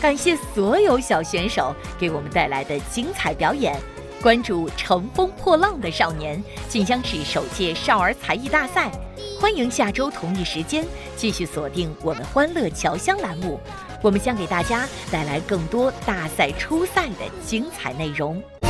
感谢所有小选手给我们带来的精彩表演。关注乘风破浪的少年，晋江市首届少儿才艺大赛。欢迎下周同一时间继续锁定我们欢乐侨乡栏目，我们将给大家带来更多大赛初赛的精彩内容。